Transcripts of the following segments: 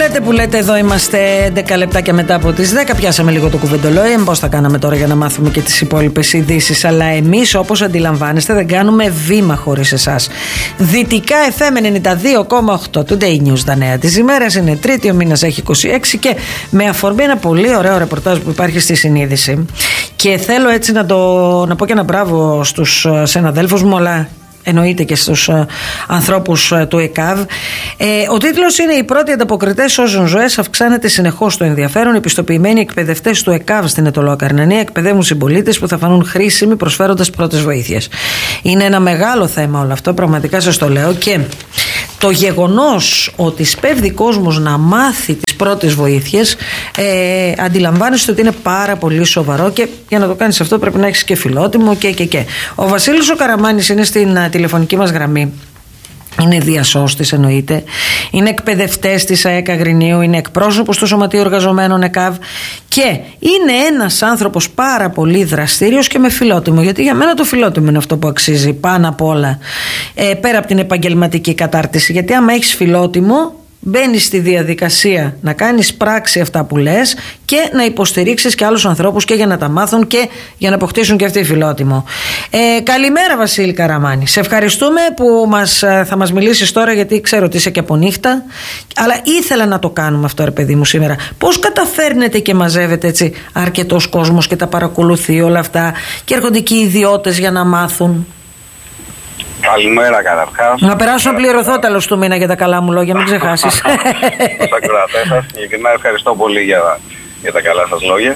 Που λέτε, εδώ είμαστε 11 λεπτάκια μετά από τις 10. Πιάσαμε λίγο το κουβεντολόι. Πώς θα κάναμε τώρα για να μάθουμε και τις υπόλοιπες ειδήσεις. Αλλά εμείς, όπως αντιλαμβάνεστε, δεν κάνουμε βήμα χωρίς εσάς. Δυτικά FM 92,8. Today News, τα νέα της ημέρας. Είναι Τρίτη, ο μήνας έχει 26 και με αφορμή ένα πολύ ωραίο ρεπορτάζ που υπάρχει στη Συνείδηση. Και θέλω έτσι να πω και ένα μπράβο στους συναδέλφους μου, αλλά εννοείται και στους ανθρώπους του ΕΚΑΒ. Ο τίτλος είναι «Οι πρώτοι ανταποκριτές σώζουν ζωές, αυξάνεται συνεχώς το ενδιαφέρον. Οι πιστοποιημένοι εκπαιδευτές του ΕΚΑΒ στην Αιτωλοακαρνανία εκπαιδεύουν συμπολίτες που θα φανούν χρήσιμοι προσφέροντας πρώτες βοήθειες». Είναι ένα μεγάλο θέμα όλο αυτό, πραγματικά σας το λέω, και το γεγονός ότι σπέβδει κόσμος να μάθει τις πρώτες βοήθειες, αντιλαμβάνεστε ότι είναι πάρα πολύ σοβαρό, και για να το κάνεις αυτό πρέπει να έχεις και φιλότιμο και. Ο Βασίλης ο Καραμάνης είναι στην τηλεφωνική μας γραμμή. Είναι διασώστης, εννοείται. Είναι εκπαιδευτές της ΑΕΚ Αγρινίου, είναι εκπρόσωπος του Σωματείου Εργαζομένων ΕΚΑΒ και είναι ένας άνθρωπος πάρα πολύ δραστήριος και με φιλότιμο. Γιατί για μένα το φιλότιμο είναι αυτό που αξίζει πάνω απ' όλα, πέρα από την επαγγελματική κατάρτιση. Γιατί άμα έχεις φιλότιμο, μπαίνεις στη διαδικασία να κάνεις πράξη αυτά που λες και να υποστηρίξεις και άλλους ανθρώπους και για να τα μάθουν και για να αποκτήσουν και αυτοί φιλότιμο. Καλημέρα Βασίλη Καραμάνη. Σε ευχαριστούμε που θα μας μιλήσεις τώρα, γιατί ξέρω ότι είσαι και από νύχτα, αλλά ήθελα να το κάνουμε αυτό, ρε παιδί μου, σήμερα. Πώς καταφέρνετε και μαζεύετε έτσι αρκετός κόσμος και τα παρακολουθεί όλα αυτά και έρχονται και οι ιδιώτες για να μάθουν? Καλημέρα καταρχάς. Να περάσω να πληρωθώ τέλος του μήνα για τα καλά μου λόγια, μην ξεχάσεις. Στους ακροατές σας, ειλικρινά ευχαριστώ πολύ για τα καλά σας λόγια.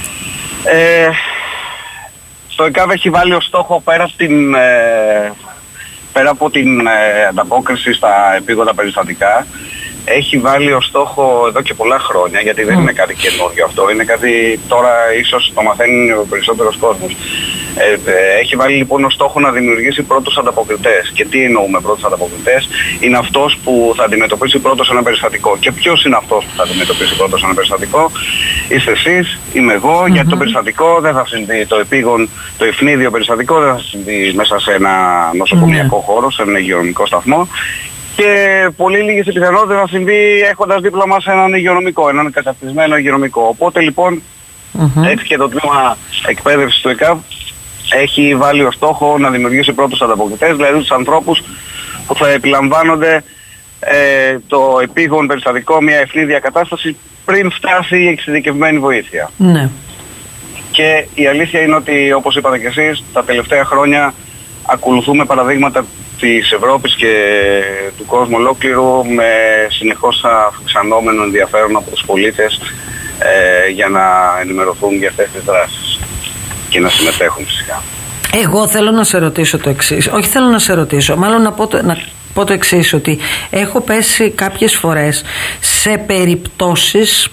Το ΕΚΑΒ έχει βάλει ως στόχο πέρα από την ανταπόκριση στα επίγοντα περιστατικά, έχει βάλει ως στόχο εδώ και πολλά χρόνια, γιατί δεν είναι κάτι καινούργιο αυτό, είναι κάτι τώρα ίσως το μαθαίνει ο περισσότερος κόσμος. Έχει βάλει λοιπόν ως στόχο να δημιουργήσει πρώτους ανταποκριτές. Και τι εννοούμε πρώτους ανταποκριτές? Είναι αυτός που θα αντιμετωπίσει πρώτος ένα περιστατικό. Και ποιος είναι αυτός που θα αντιμετωπίσει πρώτος ένα περιστατικό? Είστε εσείς, είμαι εγώ, γιατί το περιστατικό δεν θα συμβεί, το ευνίδιο περιστατικό δεν θα συμβεί μέσα σε ένα νοσοκομιακό χώρο, σε ένα υγειονομικό σταθμό. Και πολύ λίγες οι πιθανότητες να συμβεί έχοντας δίπλα μας έναν υγειονομικό, έναν καταρτισμένο υγειονομικό. Οπότε λοιπόν, έτσι και το τμήμα εκπαίδευσης του ΕΚΑΒ έχει βάλει ως στόχο να δημιουργήσει πρώτους ανταποκριτές, δηλαδή τους ανθρώπους που θα επιλαμβάνονται το επίγον περιστατικό, μια ευνίδια κατάσταση, πριν φτάσει η εξειδικευμένη βοήθεια. Ναι. Και η αλήθεια είναι ότι, όπως είπατε και εσείς, τα τελευταία χρόνια ακολουθούμε παραδείγματα της Ευρώπης και του κόσμου ολόκληρου με συνεχώς αυξανόμενο ενδιαφέρον από τους πολίτες για να ενημερωθούν για αυτές τις δράσεις και να συμμετέχουν φυσικά. Εγώ θέλω να σε ρωτήσω το εξής. Όχι, θέλω να σε ρωτήσω, μάλλον να πω το εξής, ότι έχω πέσει κάποιες φορές σε περιπτώσεις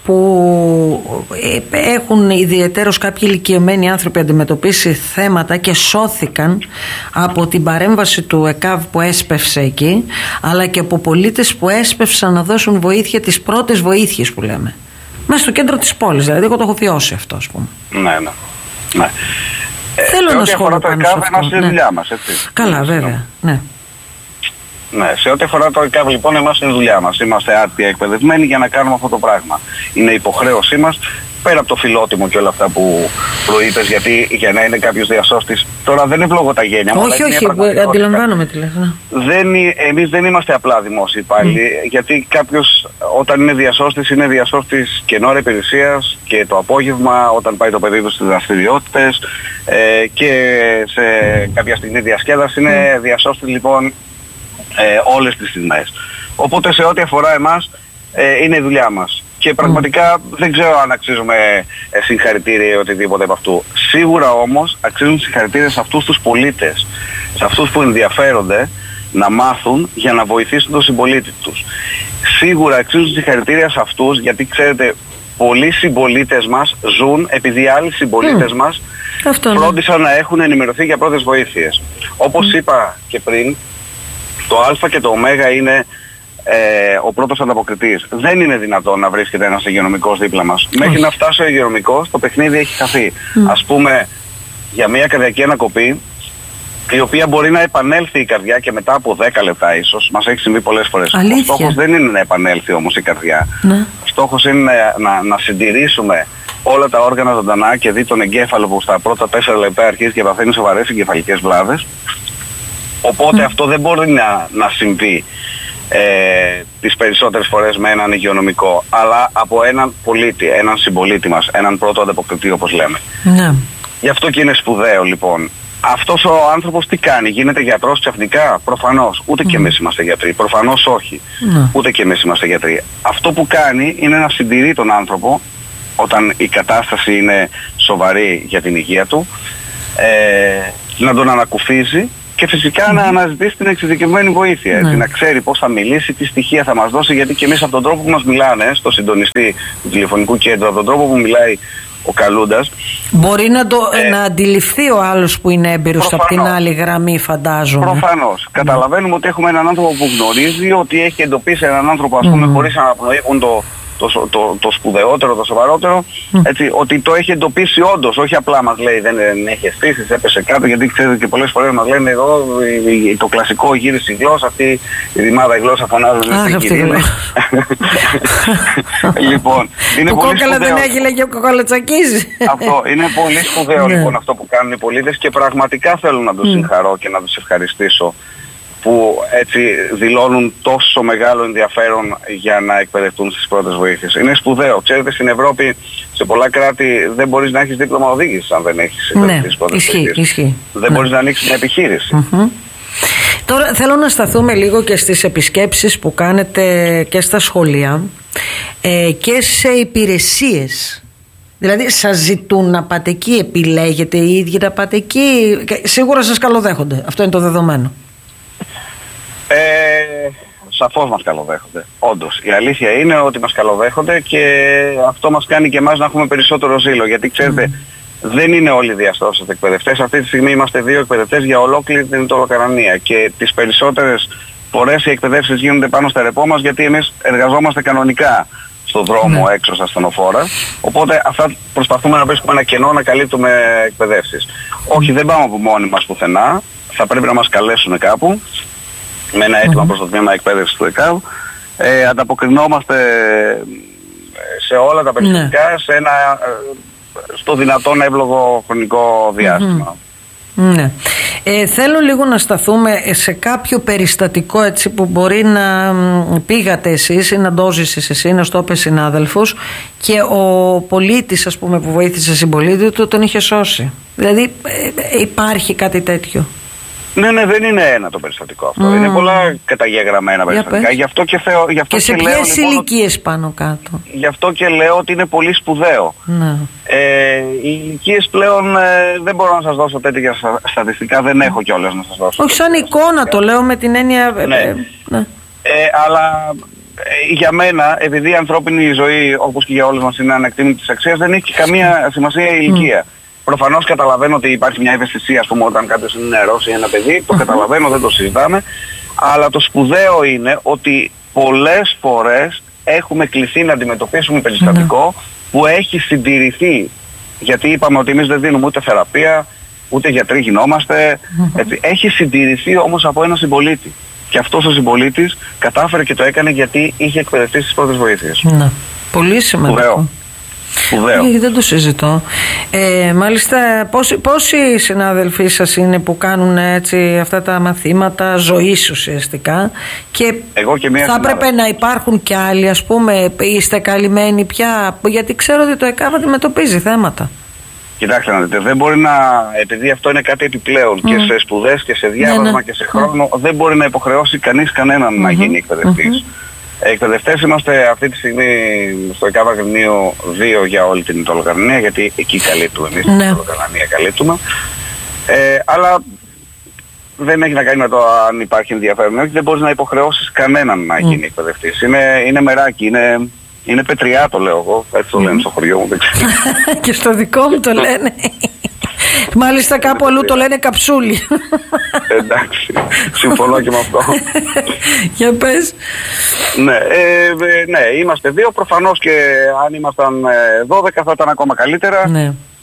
που έχουν ιδιαιτέρως κάποιοι ηλικιωμένοι άνθρωποι αντιμετωπίσει θέματα και σώθηκαν από την παρέμβαση του ΕΚΑΒ που έσπευσε εκεί, αλλά και από πολίτες που έσπευσαν να δώσουν βοήθεια, τις πρώτες βοήθειες που λέμε, μέσα στο κέντρο της πόλης. Δηλαδή εγώ το έχω βιώσει αυτό, ας πούμε. Ναι. Θέλω να σχόλιο πάνω σε αυτό. Είμαστε στη δουλειά μας, έτσι. Καλά, βέβαια. Ναι. Ναι, σε ό,τι αφορά το ΕΚΑΒ λοιπόν, εμάς είναι η δουλειά μας. Είμαστε άρτια εκπαιδευμένοι για να κάνουμε αυτό το πράγμα. Είναι υποχρέωσή μας, πέρα από το φιλότιμο και όλα αυτά που προείπες, γιατί για να είναι κάποιος διασώστης, τώρα δεν ευλογώ τα γένια μου. Όχι, αντιλαμβάνομαι τι λες. Εμείς δεν είμαστε απλά δημόσιοι πάλι, γιατί κάποιος όταν είναι διασώστης και ώρα υπηρεσίας και το απόγευμα όταν πάει το παιδί του στις δραστηριότητες και σε κάποια στιγμή διασκέδαση, είναι διασώστης λοιπόν όλες τις στιγμές. Οπότε σε ό,τι αφορά εμάς είναι η δουλειά μας. Και πραγματικά δεν ξέρω αν αξίζουμε συγχαρητήρια ή οτιδήποτε από αυτού. Σίγουρα όμως αξίζουν συγχαρητήρια σε αυτούς τους πολίτες, σε αυτούς που ενδιαφέρονται να μάθουν για να βοηθήσουν τον συμπολίτη τους. Σίγουρα αξίζουν συγχαρητήρια σε αυτούς, γιατί ξέρετε, πολλοί συμπολίτες μας ζουν επειδή άλλοι συμπολίτες μας φρόντισαν να έχουν ενημερωθεί για πρώτες βοήθειες. Όπως είπα και πριν, το Α και το Ω είναι ο πρώτος ανταποκριτής. Δεν είναι δυνατόν να βρίσκεται ένας υγειονομικός δίπλα μας. Μέχρι να φτάσει ο υγειονομικός, το παιχνίδι έχει χαθεί. Ας πούμε, για μια καρδιακή ανακοπή, η οποία μπορεί να επανέλθει η καρδιά και μετά από 10 λεπτά ίσως. Μας έχει συμβεί πολλές φορές. Αλήθεια. Ο στόχος δεν είναι να επανέλθει όμως η καρδιά. Ναι. Ο στόχος είναι να συντηρήσουμε όλα τα όργανα ζωντανά και δει τον εγκέφαλο που στα πρώτα 4 λεπτά αρχίζει και παθαίνει σοβαρές εγκεφαλικές βλάβες. Οπότε αυτό δεν μπορεί να συμβεί τις περισσότερες φορές με έναν υγειονομικό, αλλά από έναν πολίτη, έναν συμπολίτη μας, έναν πρώτο ανταποκριτή όπως λέμε. Ναι. Γι' αυτό και είναι σπουδαίο λοιπόν. Αυτός ο άνθρωπος τι κάνει, γίνεται γιατρός ξαφνικά? Προφανώς. Ούτε και εμείς είμαστε γιατροί. Προφανώς όχι. Ούτε και εμείς είμαστε γιατροί. Αυτό που κάνει είναι να συντηρεί τον άνθρωπο όταν η κατάσταση είναι σοβαρή για την υγεία του, να τον ανακουφίζει και φυσικά να αναζητήσει την εξειδικευμένη βοήθεια. Έτσι, να ξέρει πώς θα μιλήσει, τι στοιχεία θα μας δώσει, γιατί και εμείς από τον τρόπο που μας μιλάνε, στο συντονιστή του τηλεφωνικού κέντρου, από τον τρόπο που μιλάει ο καλούντας, μπορεί να αντιληφθεί ο άλλος που είναι έμπειρος από την άλλη γραμμή, φαντάζομαι. Προφανώς. Καταλαβαίνουμε ότι έχουμε έναν άνθρωπο που γνωρίζει, ότι έχει εντοπίσει έναν άνθρωπο, ας πούμε, χωρίς να αναπνοήσουν το σπουδαιότερο, το σοβαρότερο, έτσι, ότι το έχει εντοπίσει όντως, όχι απλά μας λέει δεν έχει αισθήσεις, έπεσε κάτω, γιατί ξέρετε και πολλές φορές μας λένε εδώ το κλασικό γύρισε η γλώσσα, αυτή η ρημάδα η γλώσσα φωνάζουν στην κυρία. Λοιπόν, είναι που πολύ κόκαλα σπουδαίο. Δεν έχει, λέγει ο Κοκαλατσακής. Αυτό είναι πολύ σπουδαίο λοιπόν αυτό που κάνουν οι πολίτες και πραγματικά θέλω να τους συγχαρώ και να τους ευχαριστήσω που έτσι δηλώνουν τόσο μεγάλο ενδιαφέρον για να εκπαιδευτούν στις πρώτες βοήθειες. Είναι σπουδαίο. Ξέρετε, στην Ευρώπη, σε πολλά κράτη δεν μπορείς να έχεις δίπλωμα οδήγησης αν δεν έχεις εκπαιδευτεί στις πρώτες βοήθειες. Ισχύει. Δεν μπορείς να ανοίξεις μια επιχείρηση. Τώρα θέλω να σταθούμε λίγο και στις επισκέψεις που κάνετε και στα σχολεία και σε υπηρεσίες. Δηλαδή σας ζητούν να πάτε εκεί, επιλέγετε οι ίδιοι να πάτε εκεί? Σίγουρα σας καλοδέχονται. Αυτό είναι το δεδομένο. Σαφώς μας καλοδέχονται. Όντως. Η αλήθεια είναι ότι μας καλοδέχονται και αυτό μας κάνει και εμάς να έχουμε περισσότερο ζήλο. Γιατί ξέρετε, δεν είναι όλοι διαστρώσεις εκπαιδευτές. Αυτή τη στιγμή είμαστε 2 εκπαιδευτές για ολόκληρη την Ιταλοκαρανία. Και τις περισσότερες φορές οι εκπαιδεύσεις γίνονται πάνω στα ρεπό μας, γιατί εμείς εργαζόμαστε κανονικά στον δρόμο έξω στα στενοφόρα. Οπότε αυτά προσπαθούμε να βρίσκουμε ένα κενό να καλύπτουμε εκπαιδεύσεις. Όχι, δεν πάμε από μόνοι μας πουθενά. Θα πρέπει να μας καλέσουν κάπου με ένα αίτημα προς το τμήμα εκπαίδευσης του ΕΚΑΒ. Ανταποκρινόμαστε σε όλα τα περιστατικά σε ένα στο δυνατόν εύλογο χρονικό διάστημα. Ναι. Θέλω λίγο να σταθούμε σε κάποιο περιστατικό έτσι που μπορεί να πήγατε εσείς ή να το ζήσεις εσύ, να στο είπε συνάδελφος και ο πολίτης, ας πούμε, που βοήθησε συμπολίτη του τον είχε σώσει. Δηλαδή υπάρχει κάτι τέτοιο? Ναι, δεν είναι ένα το περιστατικό αυτό. Είναι πολλά καταγεγραμμένα περιστατικά. Γι' αυτό και σε ποιες ηλικίες πάνω κάτω? Γι' αυτό και λέω ότι είναι πολύ σπουδαίο. Οι ηλικίες πλέον δεν μπορώ να σας δώσω τέτοια στατιστικά, δεν έχω κιόλας να σας δώσω. Όχι σαν εικόνα το λέω, με την έννοια. Αλλά για μένα, επειδή η ανθρώπινη ζωή, όπως και για όλους μας, είναι ανεκτήμητης αξίας, δεν έχει καμία σημασία η ηλικία. Προφανώς καταλαβαίνω ότι υπάρχει μια ευαισθησία, ας πούμε, όταν κάποιος είναι νεαρός ή ένα παιδί, το καταλαβαίνω, δεν το συζητάμε, αλλά το σπουδαίο είναι ότι πολλές φορές έχουμε κληθεί να αντιμετωπίσουμε περιστατικό που έχει συντηρηθεί, γιατί είπαμε ότι εμείς δεν δίνουμε ούτε θεραπεία, ούτε γιατροί γινόμαστε, έτσι. Έχει συντηρηθεί όμως από ένα συμπολίτη. Και αυτός ο συμπολίτης κατάφερε και το έκανε γιατί είχε εκπαιδευτεί στις πρώτες βοήθειες. Πολύ σημαντικό. Δεν το συζητώ. Μάλιστα, πόσοι συνάδελφοί σας είναι που κάνουν έτσι αυτά τα μαθήματα ζωής ουσιαστικά? Και θα έπρεπε να υπάρχουν κι άλλοι, ας πούμε, είστε καλυμμένοι πια? Γιατί ξέρω ότι το ΕΚΑΒ αντιμετωπίζει θέματα. Κοιτάξτε να δείτε, δεν μπορεί να, επειδή αυτό είναι κάτι επιπλέον και σε σπουδές και σε διάβασμα και σε χρόνο, δεν μπορεί να υποχρεώσει κανείς κανέναν να γίνει εκπαιδευτής. Εκπαιδευτές είμαστε αυτή τη στιγμή στο ΕΚΑΒ Αγρινίου 2 για όλη την Ιταλοκαρανία, γιατί εκεί καλύπτουμε εμείς την Ιταλοκαρανία καλύπτουμε. Αλλά δεν έχει να κάνει με το αν υπάρχει ενδιαφέρον. Όχι, δεν μπορείς να υποχρεώσεις κανέναν να γίνει εκπαιδευτής. Είναι μεράκι, είναι πετριά το λέω εγώ, έτσι το λένε στο χωριό μου, δεν ξέρω. Και στο δικό μου το λένε. Μάλιστα κάπου αλλού το λένε καψούλι. Εντάξει, συμφωνώ και με αυτό. Για πες. Ναι, είμαστε 2, προφανώς και αν ήμασταν 12 θα ήταν ακόμα καλύτερα.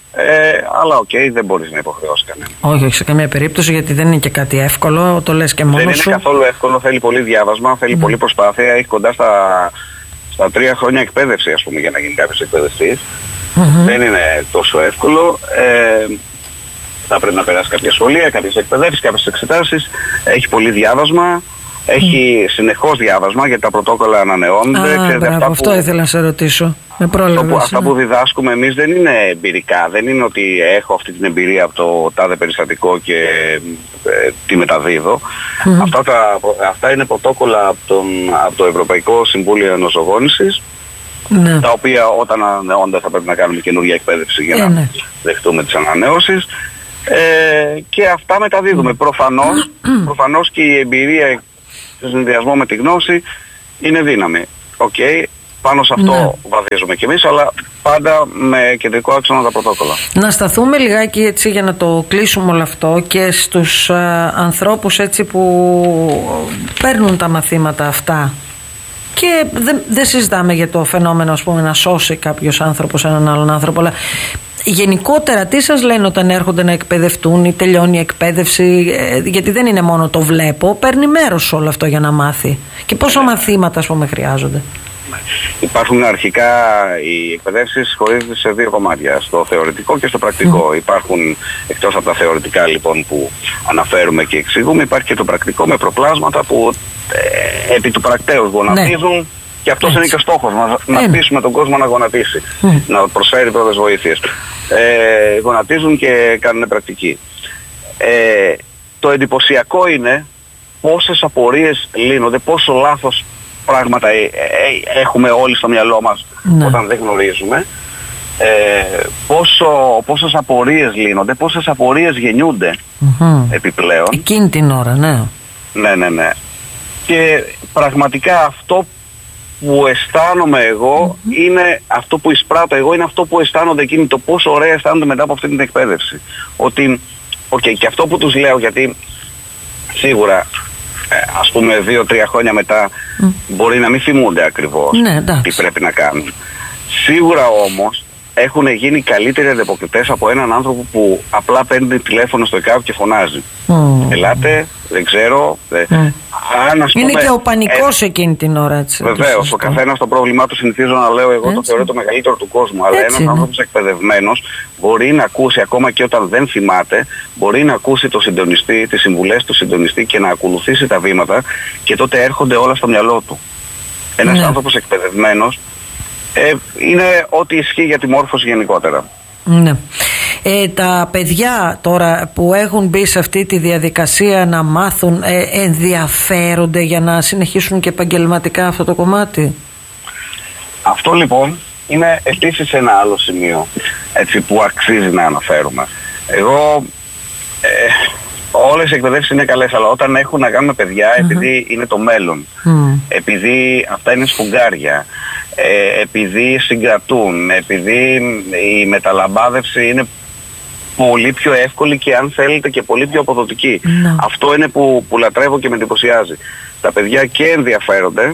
Αλλά δεν μπορείς να υποχρεώσεις κανένα. Όχι, σε καμία περίπτωση, γιατί δεν είναι και κάτι εύκολο, το λες και μόνος σου. Δεν είναι καθόλου εύκολο, θέλει πολύ διάβασμα, θέλει πολύ προσπάθεια, έχει κοντά στα 3 χρόνια εκπαίδευση, ας πούμε, για να γίνει κάποιος εκπαιδευτής. Δεν είναι τόσο εύκολο. Θα πρέπει να περάσει κάποια σχολεία, κάποιες εκπαιδεύσεις, κάποιες εξετάσεις. Έχει πολύ διάβασμα. Έχει συνεχώς διάβασμα, γιατί τα πρωτόκολλα ανανεώνονται. Αυτό ήθελα να σε ρωτήσω. Αυτά που διδάσκουμε εμείς δεν είναι εμπειρικά. Δεν είναι ότι έχω αυτή την εμπειρία από το τάδε περιστατικό και τη μεταδίδω. Αυτά είναι πρωτόκολλα από το Ευρωπαϊκό Συμβούλιο Νοσογόνησης, τα οποία όταν ανανεώνται θα πρέπει να κάνουμε καινούργια εκπαίδευση για να δεχτούμε τις ανανεώσεις. Και αυτά μεταδίδουμε. Προφανώς και η εμπειρία σε συνδυασμό με τη γνώση είναι δύναμη. Πάνω σε αυτό βαδίζουμε κι εμείς, αλλά πάντα με κεντρικό άξονα τα πρωτόκολλα. Να σταθούμε λιγάκι έτσι για να το κλείσουμε όλο αυτό και στους ανθρώπους έτσι που παίρνουν τα μαθήματα αυτά. Και δεν συζητάμε για το φαινόμενο, ας πούμε, να σώσει κάποιος άνθρωπος έναν άλλον άνθρωπο, αλλά γενικότερα τι σας λένε όταν έρχονται να εκπαιδευτούν ή τελειώνει η εκπαίδευση, γιατί δεν είναι μόνο το βλέπω, παίρνει μέρος σε όλο αυτό για να μάθει. Και πόσα μαθήματα, ας πούμε, χρειάζονται? Υπάρχουν αρχικά οι εκπαιδεύσεις χωρίζονται σε 2 κομμάτια, στο θεωρητικό και στο πρακτικό. Υπάρχουν, εκτός από τα θεωρητικά λοιπόν που αναφέρουμε και εξηγούμε, υπάρχει και το πρακτικό με προπλάσματα που επί του πρακτέως γονατίζουν. Και αυτός είναι και ο στόχος μας, να πείσουμε τον κόσμο να γονατίσει, να προσφέρει πρώτες βοήθειες. Γονατίζουν και κάνουν πρακτική. Το εντυπωσιακό είναι πόσες απορίες λύνονται, πόσο λάθος πράγματα έχουμε όλοι στο μυαλό μας όταν δεν γνωρίζουμε, πόσες απορίες λύνονται, πόσες απορίες γεννιούνται επιπλέον. Εκείνη την ώρα, ναι. Ναι. Και πραγματικά αυτό που αισθάνομαι εγώ είναι αυτό που εισπράττω εγώ, είναι αυτό που αισθάνονται εκείνοι, το πόσο ωραία αισθάνονται μετά από αυτή την εκπαίδευση. Ότι, και αυτό που τους λέω, γιατί σίγουρα ας πούμε 2-3 χρόνια μετά μπορεί να μην θυμούνται ακριβώς τι πρέπει να κάνουν. Σίγουρα όμως έχουν γίνει καλύτεροι ανταποκριτές από έναν άνθρωπο που απλά παίρνει τηλέφωνο στο ΕΚΑΒ και φωνάζει. Ελάτε, δεν ξέρω. Είναι και ο πανικός εκείνη την ώρα. Βεβαίως, ο καθένας το πρόβλημά του, συνηθίζω να λέω εγώ, το θεωρώ το μεγαλύτερο του κόσμου. Αλλά ένας άνθρωπος εκπαιδευμένος μπορεί να ακούσει, ακόμα και όταν δεν θυμάται, μπορεί να ακούσει το συντονιστή, τις συμβουλές του συντονιστή και να ακολουθήσει τα βήματα, και τότε έρχονται όλα στο μυαλό του. Ένας άνθρωπος εκπαιδευμένος είναι ό,τι ισχύει για τη μόρφωση γενικότερα. Ναι. Τα παιδιά τώρα που έχουν μπει σε αυτή τη διαδικασία να μάθουν, ενδιαφέρονται για να συνεχίσουν και επαγγελματικά αυτό το κομμάτι? Αυτό λοιπόν είναι επίσης ένα άλλο σημείο που αξίζει να αναφέρουμε. Εγώ όλες οι εκπαιδεύσεις είναι καλές, αλλά όταν έχουν να κάνουν με παιδιά, επειδή είναι το μέλλον, επειδή αυτά είναι σφουγγάρια, επειδή συγκρατούν, επειδή η μεταλαμπάδευση είναι πολύ πιο εύκολη και, αν θέλετε, και πολύ πιο αποδοτική. Αυτό είναι που λατρεύω και με εντυπωσιάζει. Τα παιδιά και ενδιαφέρονται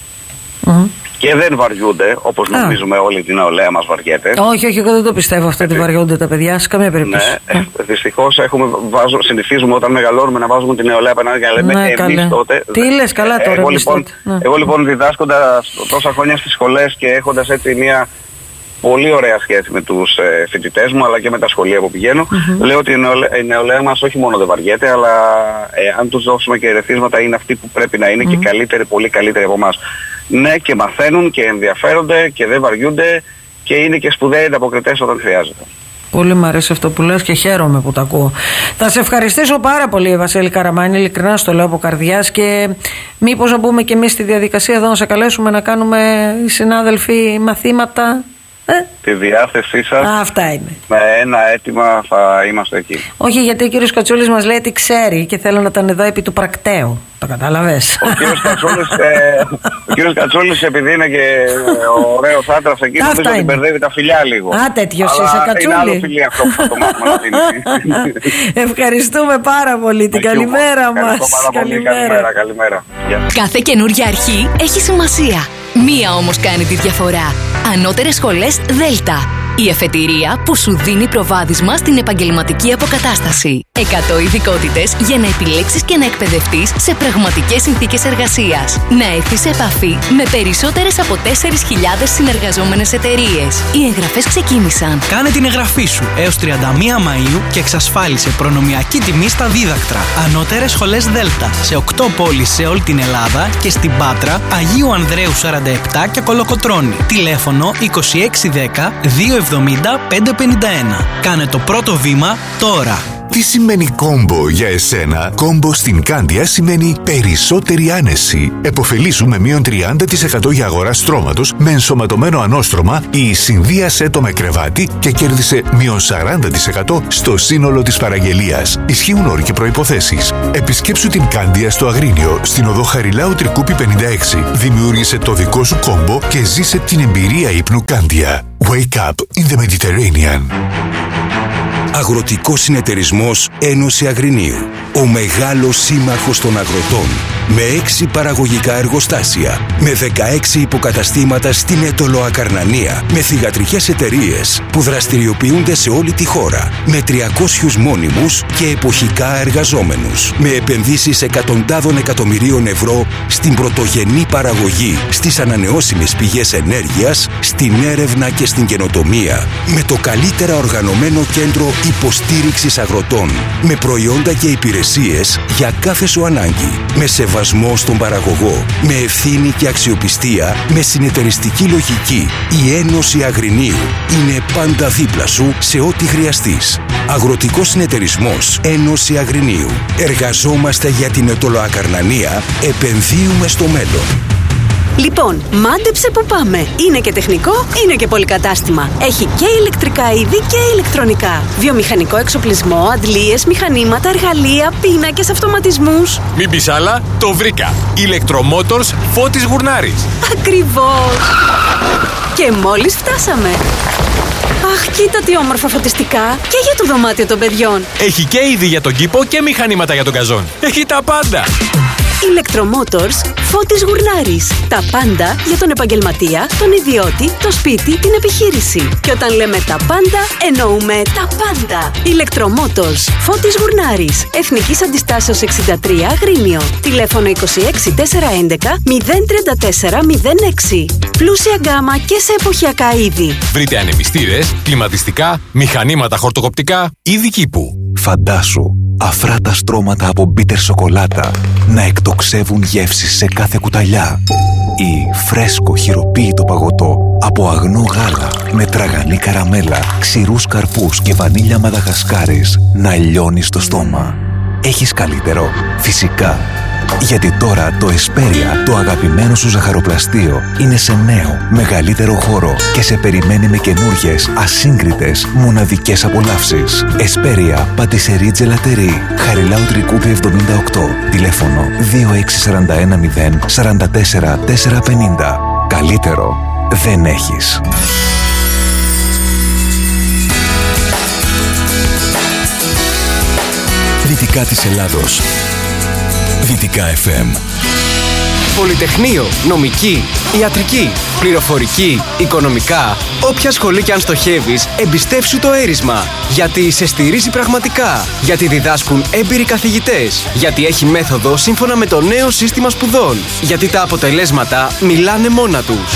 και δεν βαριούνται, όπως νομίζουμε όλη την νεολαία μας βαριέται. Όχι, εγώ δεν το πιστεύω αυτό ότι βαριούνται τα παιδιά σε καμία περίπτωση. Δυστυχώς συνηθίζουμε όταν μεγαλώνουμε να βάζουμε την νεολαία απέναντι και να λέμε εμείς τότε. Τι λες, καλά τώρα. Εγώ λοιπόν διδάσκοντας τόσα χρόνια στις σχολές και έχοντας έτσι μια πολύ ωραία σχέση με τους φοιτητές μου, αλλά και με τα σχολεία που πηγαίνω, λέω ότι η νεολαία μας όχι μόνο δεν βαριέται, αλλά αν τους δώσουμε και ερεθίσματα, είναι αυτοί που πρέπει να είναι και καλύτεροι, πολύ καλύτεροι από εμάς. Ναι, και μαθαίνουν και ενδιαφέρονται και δεν βαριούνται και είναι και σπουδαίοι ανταποκριτές όταν χρειάζεται. Πολύ μου αρέσει αυτό που λες και χαίρομαι που το ακούω. Θα σε ευχαριστήσω πάρα πολύ, Βασίλη Καραμάνη, ειλικρινά στο λέω από καρδιάς, και μήπως να μπούμε και εμείς στη διαδικασία εδώ να σε καλέσουμε να κάνουμε οι συνάδελφοι μαθήματα. Τη διάθεσή σας. Αυτά είναι. Με ένα αίτημα θα είμαστε εκεί. Όχι, γιατί ο κύριος Κατσούλης μας λέει ότι ξέρει και θέλω να ήταν εδώ επί του πρακτέου. Το κατάλαβες? Ο κύριος Κατσούλης, επειδή είναι και ωραίος άντρας εκεί, νομίζω ότι μπερδεύει τα φιλιά λίγο. Τέτοιος είσαι, Κατσούλη. Είναι άλλο φιλί αυτό που θα το μάθουμε να δίνει. Ευχαριστούμε πάρα πολύ. Την καλημέρα μας. Καλημέρα. Κάθε καινούργια αρχή έχει σημασία. Μία όμως κάνει τη διαφορά. Ανώτερες σχολές Δέλτα. Η εφετηρία που σου δίνει προβάδισμα στην επαγγελματική αποκατάσταση. 100 ειδικότητες για να επιλέξεις και να εκπαιδευτείς σε πραγματικές συνθήκες εργασίας. Να έρθεις σε επαφή με περισσότερες από 4.000 συνεργαζόμενες εταιρείες. Οι εγγραφές ξεκίνησαν. Κάνε την εγγραφή σου έως 31 Μαΐου και εξασφάλισε προνομιακή τιμή στα δίδακτρα. Ανώτερες σχολές Δέλτα σε 8 πόλεις σε όλη την Ελλάδα και στην Πάτρα, Αγίου Ανδρέου 47 και Κολοκοτρώνη. Τηλέφωνο 2610 270 551. Κάνε το πρώτο βήμα τώρα. Τι σημαίνει κόμπο για εσένα? Κόμπο στην Κάνδια σημαίνει περισσότερη άνεση. Εποφελήσου με μείον 30% για αγορά στρώματος με ενσωματωμένο ανώστρωμα ή συνδύασέ το με κρεβάτι και κέρδισε μείον 40% στο σύνολο της παραγγελίας. Ισχύουν όροι και προϋποθέσεις. Επισκέψου την Κάνδια στο Αγρίνιο, στην οδό Χαριλάου Τρικούπη 56. Δημιούργησε το δικό σου κόμπο και ζήσε την εμπειρία ύπνου Κάνδια. Wake up in the Mediterranean. Αγροτικός Συνεταιρισμός Ένωση Αγρινίου. Ο μεγάλος σύμμαχος των αγροτών. Με 6 παραγωγικά εργοστάσια. Με 16 υποκαταστήματα στην Έτολο Ακαρνανία. Με θυγατρικές εταιρείες που δραστηριοποιούνται σε όλη τη χώρα. Με 300 μόνιμους και εποχικά εργαζόμενους. Με επενδύσεις εκατοντάδων εκατομμυρίων ευρώ στην πρωτογενή παραγωγή, στις ανανεώσιμες πηγές ενέργειας, στην έρευνα και στην καινοτομία. Με το καλύτερα οργανωμένο κέντρο υποστήριξης αγροτών. Με προϊόντα και υπηρεσίες για κάθε σου ανάγκη. Με σεβασμό στον παραγωγό. Με ευθύνη και αξιοπιστία. Με συνεταιριστική λογική. Η Ένωση Αγρινίου είναι πάντα δίπλα σου σε ό,τι χρειαστείς. Αγροτικός Συνεταιρισμός Ένωση Αγρινίου. Εργαζόμαστε για την Ετωλοακαρνανία. Επενδύουμε στο μέλλον. Λοιπόν, μάντεψε που πάμε. Είναι και τεχνικό, είναι και πολυκατάστημα. Έχει και ηλεκτρικά είδη και ηλεκτρονικά. Βιομηχανικό εξοπλισμό, αντλίες, μηχανήματα, εργαλεία, πίνακες, αυτοματισμούς. Μην πεις άλλα, το βρήκα. Ηλεκτρομότορς Φώτης Γουρνάρης. Ακριβώς. Και μόλις φτάσαμε. Αχ, κοίτα τι όμορφα φωτιστικά. Και για το δωμάτιο των παιδιών. Έχει και είδη για τον κήπο και μηχανήματα για τον καζόν. Έχει τα πάντα. Ηλεκτρομότορς Φώτης Γουρνάρης. Τα πάντα για τον επαγγελματία, τον ιδιώτη, το σπίτι, την επιχείρηση. Και όταν λέμε τα πάντα, εννοούμε τα πάντα. Ηλεκτρομότορς Φώτης Γουρνάρης. Εθνικής Αντιστάσεως 63 Αγρίνιο. Τηλέφωνο 26 411 034 06. Πλούσια γκάμα και σε εποχιακά είδη. Βρείτε ανεμιστήρες, κλιματιστικά, μηχανήματα χορτοκοπτικά, είδη κήπου. Φαντάσου αφράτα στρώματα από μπίτερ σοκολάτα να εκτοξεύουν γεύσεις σε κάθε κουταλιά. Ή φρέσκο χειροποίητο παγωτό από αγνό γάλα με τραγανή καραμέλα, ξηρούς καρπούς και βανίλια μαδαγασκάρης να λιώνει στο στόμα. Έχεις καλύτερο? Φυσικά. Γιατί τώρα το Εσπέρια, το αγαπημένο σου ζαχαροπλαστείο, είναι σε νέο, μεγαλύτερο χώρο και σε περιμένει με καινούργιες, ασύγκριτες, μοναδικές απολαύσεις. Εσπέρια, Πατισερί Τζελατερί, Χαριλάου Τρικούπη 78, τηλέφωνο 2641 0 44 450. Καλύτερο δεν έχεις. Δυτικά της Ελλάδος. Δυτικά FM. Πολυτεχνείο, νομική, ιατρική, πληροφορική, οικονομικά. Όποια σχολή και αν στοχεύεις, εμπιστεύσου το Έρισμα. Γιατί σε στηρίζει πραγματικά. Γιατί διδάσκουν έμπειροι καθηγητές. Γιατί έχει μέθοδο σύμφωνα με το νέο σύστημα σπουδών. Γιατί τα αποτελέσματα μιλάνε μόνα τους.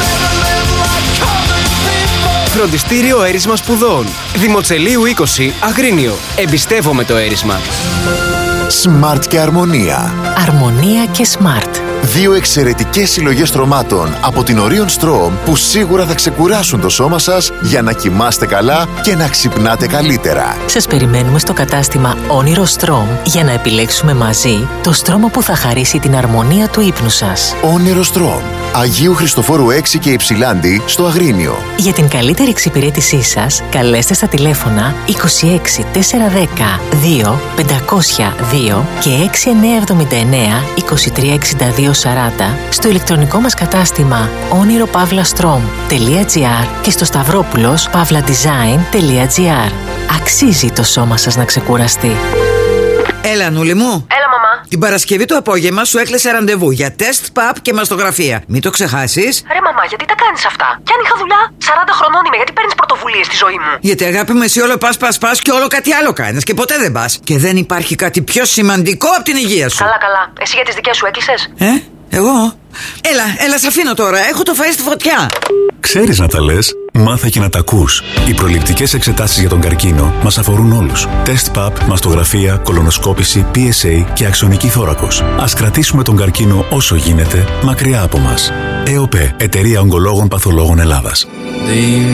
Φροντιστήριο Έρισμα Σπουδών. Δημοτσελείου 20, Αγρίνιο. Εμπιστεύομαι το Έρισμα. Smart και Αρμονία. Αρμονία και Smart. Δύο εξαιρετικές συλλογές στρωμάτων από την Orion Strom που σίγουρα θα ξεκουράσουν το σώμα σας για να κοιμάστε καλά και να ξυπνάτε καλύτερα. Σας περιμένουμε στο κατάστημα Όνειρο Strom για να επιλέξουμε μαζί το στρώμα που θα χαρίσει την αρμονία του ύπνου σας. Όνειρο Strom. Αγίου Χριστοφόρου 6 και Υψηλάντη στο Αγρίνιο. Για την καλύτερη εξυπηρέτησή σας, καλέστε στα τηλέφωνα 26 410 2 502 και 6979 23 62 40 στο ηλεκτρονικό μας κατάστημα oniropavlastrom.gr και στο stavropoulos.pavladesign.gr. Αξίζει το σώμα σας να ξεκουραστεί. Έλα, Νούλη μου. Έλα, μαμά. Την Παρασκευή το απόγευμα σου έκλεισε ραντεβού για τεστ, παπ και μαστογραφία. Μην το ξεχάσεις. Ρε, μαμά, γιατί τα κάνεις αυτά? Κι αν είχα δουλειά, 40 χρονών είμαι, γιατί παίρνεις πρωτοβουλία? πρωτοβουλίες στη ζωή μου. Γιατί αγάπη μου, εσύ όλο πας και όλο κάτι άλλο κάνεις και ποτέ δεν πας. Και δεν υπάρχει κάτι πιο σημαντικό από την υγεία σου. Καλά. Εσύ για τις δικές σου έκλεισες? Εγώ? Έλα, σ' αφήνω τώρα. Έχω το φαΐ στη φωτιά. Ξέρεις να τα λες, μάθε και να τα ακούς. Οι προληπτικές εξετάσεις για τον καρκίνο μας αφορούν όλους. Τεστ ΠΑΠ, μαστογραφία, κολονοσκόπηση, PSA και αξονική θώρακος. Ας κρατήσουμε τον καρκίνο όσο γίνεται μακριά από μας. ΕΟΠΕ, Εταιρεία Ογκολόγων Παθολόγων Ελλάδας.